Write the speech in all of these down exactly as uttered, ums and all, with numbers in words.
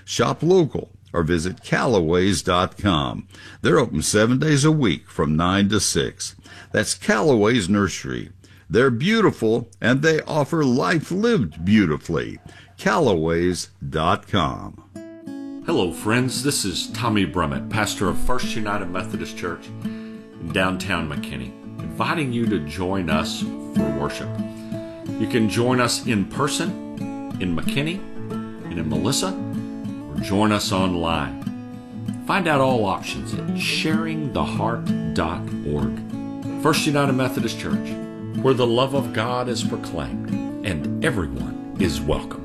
Shop local or visit Callaways dot com. They're open seven days a week from nine to six. That's Callaways Nursery. They're beautiful and they offer life lived beautifully. Callaways dot com. Hello, friends. This is Tommy Brummett, pastor of First United Methodist Church in downtown McKinney, inviting you to join us for worship. You can join us in person in McKinney and in Melissa, or join us online. Find out all options at sharing the heart dot org. First United Methodist Church, where the love of God is proclaimed and everyone is welcome.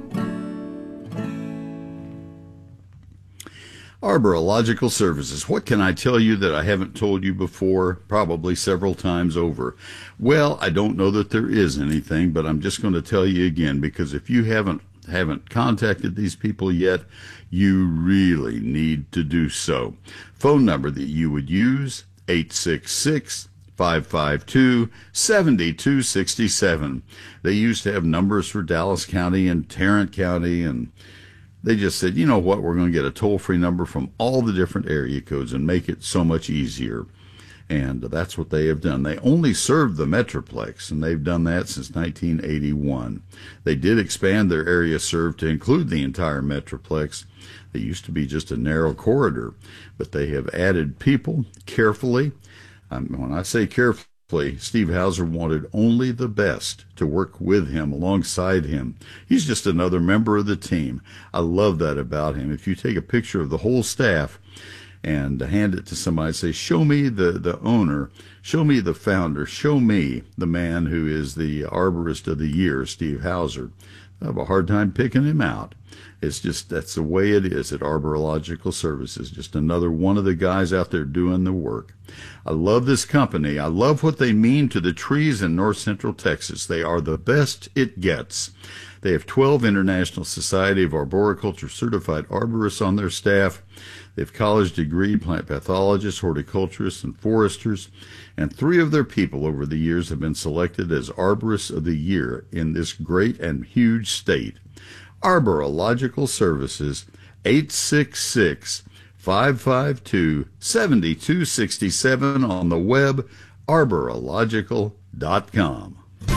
Arborological Services. What can I tell you that I haven't told you before, probably several times over? Well, I don't know that there is anything, but I'm just going to tell you again, because if you haven't haven't contacted these people yet, you really need to do so. Phone number that you would use, eight six six, five five two, seven two six seven. They used to have numbers for Dallas County and Tarrant County, and they just said, you know what, we're going to get a toll-free number from all the different area codes and make it so much easier. And that's what they have done. They only served the Metroplex, and they've done that since nineteen eighty-one. They did expand their area served to include the entire Metroplex. They used to be just a narrow corridor, but they have added people carefully. Um, when I say carefully, Steve Hauser wanted only the best to work with him, alongside him. He's just another member of the team. I love that about him. If you take a picture of the whole staff and hand it to somebody, say, show me the, the owner, show me the founder, show me the man who is the arborist of the year, Steve Hauser, I have a hard time picking him out. It's just, that's the way it is at Arborological Services. Just another one of the guys out there doing the work. I love this company. I love what they mean to the trees in north central Texas. They are the best it gets. They have twelve International Society of Arboriculture certified arborists on their staff. They have college degree plant pathologists, horticulturists, and foresters. And three of their people over the years have been selected as Arborists of the Year in this great and huge state. Arborological Services, eight six six, five five two, seven two six seven, on the web, arborological dot com.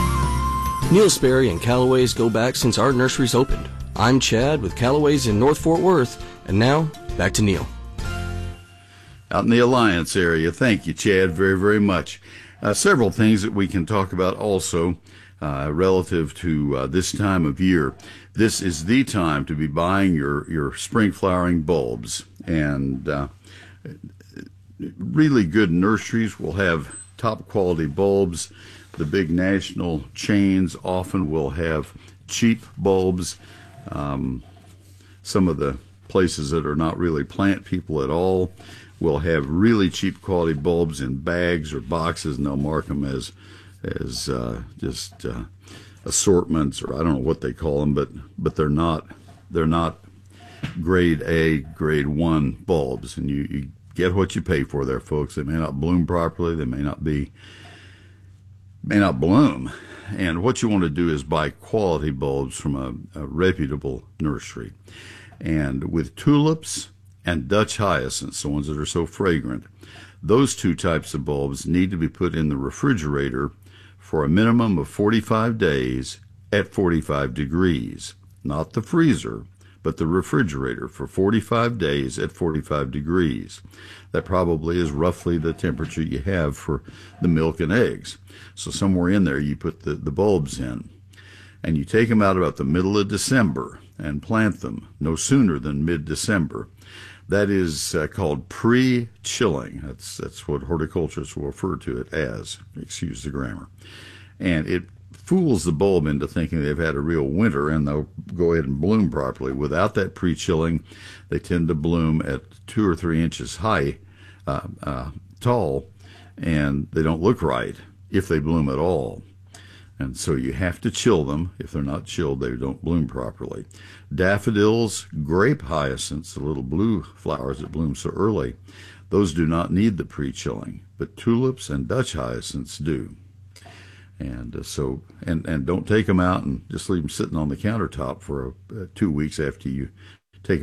Neil Sperry and Callaways go back since our nurseries opened. I'm Chad with Callaways in North Fort Worth, and now, back to Neil. Out in the Alliance area. Thank you, Chad, very, very much. Uh, several things that we can talk about also uh, relative to uh, this time of year. This is the time to be buying your, your spring flowering bulbs. And uh, really good nurseries will have top quality bulbs. The big national chains often will have cheap bulbs. Um, some of the places that are not really plant people at all will have really cheap quality bulbs in bags or boxes, and they'll mark them as as uh, just uh, assortments, or I don't know what they call them, but but they're not they're not grade A, grade one bulbs, and you, you get what you pay for there, folks. They may not bloom properly, they may not be may not bloom, and what you want to do is buy quality bulbs from a, a reputable nursery. And with tulips and Dutch hyacinths, the ones that are so fragrant, those two types of bulbs need to be put in the refrigerator for a minimum of forty-five days at forty-five degrees. Not the freezer, but the refrigerator for forty-five days at forty-five degrees. That probably is roughly the temperature you have for the milk and eggs. So somewhere in there you put the, the bulbs in, and you take them out about the middle of December and plant them no sooner than mid-December. That is uh, called pre-chilling. That's that's what horticulturists will refer to it as. Excuse the grammar. And it fools the bulb into thinking they've had a real winter, and they'll go ahead and bloom properly. Without that pre-chilling, they tend to bloom at two or three inches high, uh, uh, tall, and they don't look right if they bloom at all. And so you have to chill them. If they're not chilled, they don't bloom properly. Daffodils, grape hyacinths, the little blue flowers that bloom so early, those do not need the pre-chilling, but tulips and Dutch hyacinths do. And uh, so, and, and don't take them out and just leave them sitting on the countertop for uh, two weeks after you